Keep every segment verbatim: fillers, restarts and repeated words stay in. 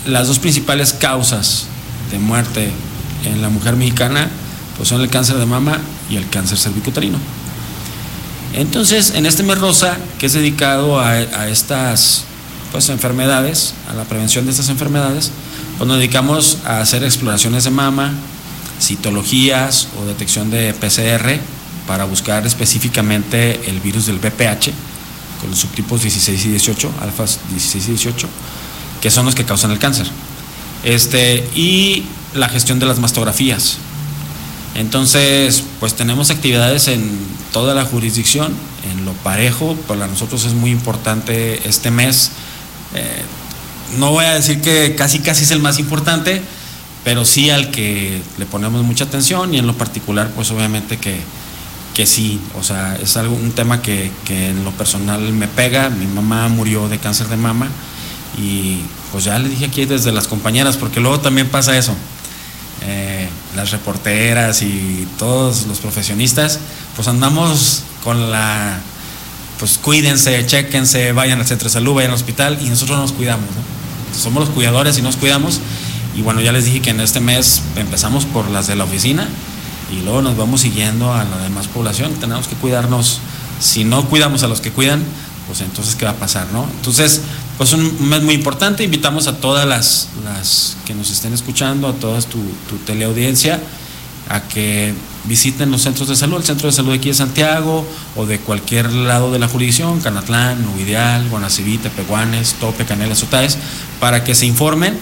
las dos principales causas de muerte en la mujer mexicana pues son el cáncer de mama y el cáncer cervicuterino. Entonces, en este mes rosa, que es dedicado a, a estas pues, enfermedades, a la prevención de estas enfermedades, pues nos dedicamos a hacer exploraciones de mama, citologías o detección de P C R para buscar específicamente el virus del V P H con los subtipos dieciséis y dieciocho, alfas dieciséis y dieciocho, que son los que causan el cáncer. Este, y la gestión de las mastografías. Entonces, pues tenemos actividades en toda la jurisdicción, en lo parejo. Para nosotros es muy importante este mes. Eh, no voy a decir que casi casi es el más importante, pero sí al que le ponemos mucha atención, y en lo particular, pues obviamente que, que sí, o sea, es algo, un tema que, que en lo personal me pega. Mi mamá murió de cáncer de mama y pues ya le dije aquí desde las compañeras, porque luego también pasa eso. Eh, las reporteras y todos los profesionistas, pues andamos con la, pues cuídense, chéquense, vayan al centro de salud, vayan al hospital, y nosotros nos cuidamos, ¿no? Somos los cuidadores y nos cuidamos. Y bueno, ya les dije que en este mes empezamos por las de la oficina y luego nos vamos siguiendo a la demás población. Tenemos que cuidarnos. Si no cuidamos a los que cuidan, pues entonces ¿qué va a pasar, no? Entonces, pues un mes muy importante. Invitamos a todas las, las que nos estén escuchando, a toda tu, tu teleaudiencia, a que visiten los centros de salud, el centro de salud de aquí de Santiago o de cualquier lado de la jurisdicción, Canatlán, Nuvidial, Guanaceví, Tepehuanes, Tope, Canelas, Otaes, para que se informen.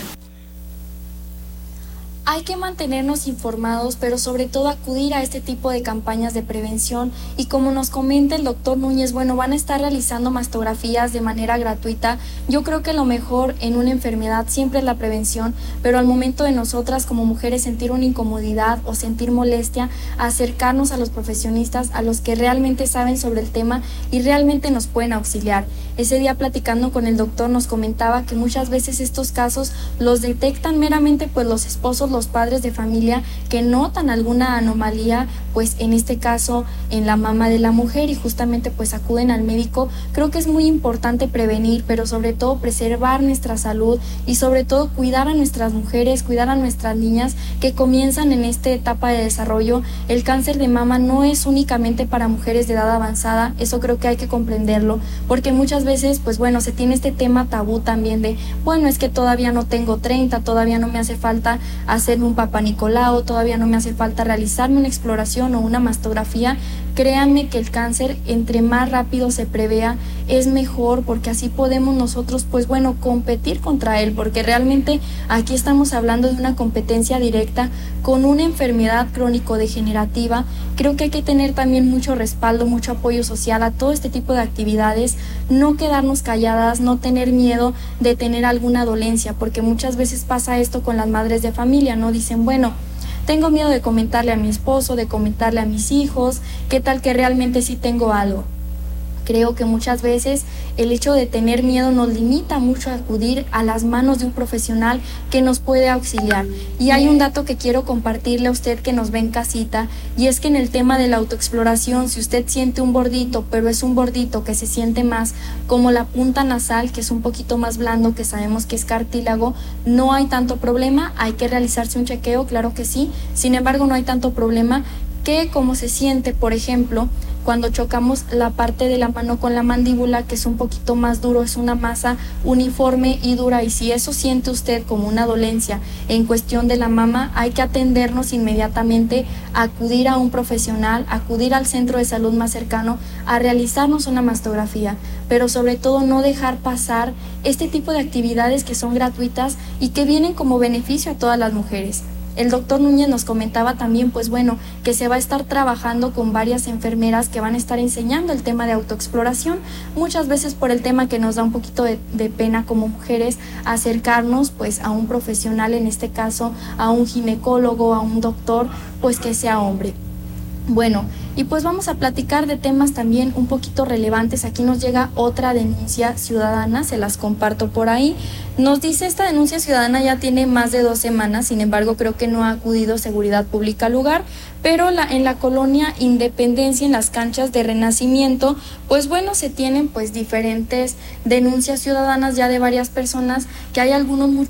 Hay que mantenernos informados, pero sobre todo acudir a este tipo de campañas de prevención, y como nos comenta el doctor Núñez, bueno, van a estar realizando mastografías de manera gratuita. Yo creo que lo mejor en una enfermedad siempre es la prevención, pero al momento de nosotras como mujeres sentir una incomodidad o sentir molestia, acercarnos a los profesionistas, a los que realmente saben sobre el tema y realmente nos pueden auxiliar. Ese día platicando con el doctor nos comentaba que muchas veces estos casos los detectan meramente pues los esposos, los padres de familia, que notan alguna anomalía, pues en este caso en la mama de la mujer, y justamente pues acuden al médico. Creo que es muy importante prevenir, pero sobre todo preservar nuestra salud y sobre todo cuidar a nuestras mujeres, cuidar a nuestras niñas que comienzan en esta etapa de desarrollo. El cáncer de mama no es únicamente para mujeres de edad avanzada, eso creo que hay que comprenderlo, porque muchas veces pues bueno, se tiene este tema tabú también de, bueno, es que todavía no tengo treinta, todavía no me hace falta hacer un Papá Nicolau, todavía no me hace falta realizarme una exploración o una mastografía. Créanme que el cáncer, entre más rápido se prevea, es mejor, porque así podemos nosotros, pues bueno, competir contra él, porque realmente aquí estamos hablando de una competencia directa con una enfermedad crónico-degenerativa. Creo que hay que tener también mucho respaldo, mucho apoyo social a todo este tipo de actividades, no quedarnos calladas, no tener miedo de tener alguna dolencia, porque muchas veces pasa esto con las madres de familia, ¿no? Dicen, bueno, tengo miedo de comentarle a mi esposo, de comentarle a mis hijos, ¿qué tal que realmente sí tengo algo? Creo que muchas veces el hecho de tener miedo nos limita mucho a acudir a las manos de un profesional que nos puede auxiliar. Y hay un dato que quiero compartirle a usted que nos ve en casita, y es que en el tema de la autoexploración, si usted siente un bordito, pero es un bordito que se siente más como la punta nasal, que es un poquito más blando, que sabemos que es cartílago, no hay tanto problema. Hay que realizarse un chequeo, claro que sí, sin embargo no hay tanto problema que como se siente, por ejemplo, cuando chocamos la parte de la mano con la mandíbula, que es un poquito más duro, es una masa uniforme y dura, y si eso siente usted como una dolencia en cuestión de la mama, hay que atendernos inmediatamente, acudir a un profesional, acudir al centro de salud más cercano a realizarnos una mastografía, pero sobre todo no dejar pasar este tipo de actividades que son gratuitas y que vienen como beneficio a todas las mujeres. El doctor Núñez nos comentaba también, pues bueno, que se va a estar trabajando con varias enfermeras que van a estar enseñando el tema de autoexploración, muchas veces por el tema que nos da un poquito de, de pena como mujeres acercarnos pues a un profesional, en este caso a un ginecólogo, a un doctor, pues que sea hombre. Bueno, y pues vamos a platicar de temas también un poquito relevantes. Aquí nos llega otra denuncia ciudadana, se las comparto por ahí. Nos dice, esta denuncia ciudadana ya tiene más de dos semanas, sin embargo creo que no ha acudido Seguridad Pública al lugar, pero la, en la colonia Independencia, en las canchas de Renacimiento, pues bueno, se tienen pues diferentes denuncias ciudadanas ya de varias personas, que hay algunos